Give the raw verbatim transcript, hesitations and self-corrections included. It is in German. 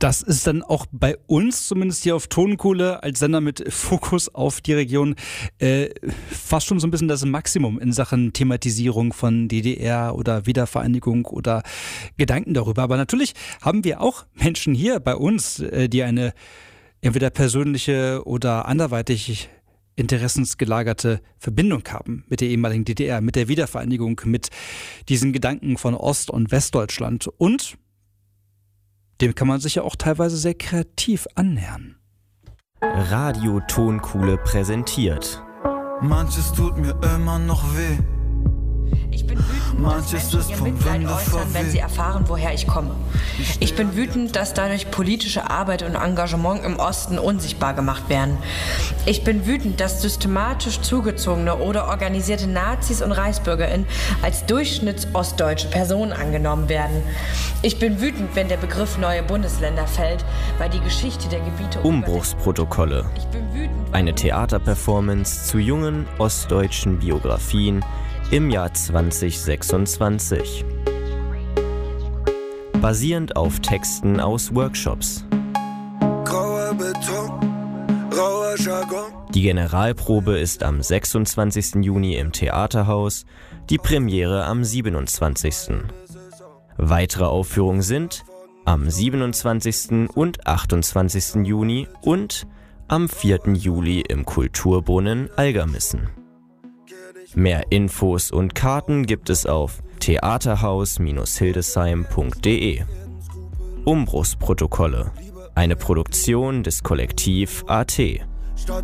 Das ist dann auch bei uns, zumindest hier auf Tonkohle, als Sender mit Fokus auf die Region, äh, fast schon so ein bisschen das Maximum in Sachen Thematisierung von D D R oder Wiedervereinigung oder Gedanken darüber. Aber natürlich haben wir auch Menschen hier bei uns, äh, die eine entweder persönliche oder anderweitig interessensgelagerte Verbindung haben mit der ehemaligen D D R, mit der Wiedervereinigung, mit diesen Gedanken von Ost- und Westdeutschland. Und dem kann man sich ja auch teilweise sehr kreativ annähern. Radio Tonkuhle präsentiert. Manches tut mir immer noch weh. Ich bin wütend, Manches dass Menschen ihr Mitleid äußern, wenn sie erfahren, woher ich komme. Ich bin wütend, dass dadurch politische Arbeit und Engagement im Osten unsichtbar gemacht werden. Ich bin wütend, dass systematisch zugezogene oder organisierte Nazis und ReichsbürgerInnen als durchschnittsostdeutsche Personen angenommen werden. Ich bin wütend, wenn der Begriff neue Bundesländer fällt, weil die Geschichte der Gebiete... Umbruchsprotokolle. Ich bin wütend, Eine Theaterperformance zu jungen ostdeutschen Biografien im Jahr zwanzig sechsundzwanzig. Basierend auf Texten aus Workshops. Grauer Beton, rauer Jargon. Die Generalprobe ist am sechsundzwanzigsten Juni im Theaterhaus, die Premiere am siebenundzwanzigsten Weitere Aufführungen sind am siebenundzwanzigsten und achtundzwanzigsten Juni und am vierten Juli im Kulturbrunnen Algermissen. Mehr Infos und Karten gibt es auf theaterhaus Bindestrich hildesheim Punkt de. Umbruchsprotokolle, eine Produktion des Kollektiv A T.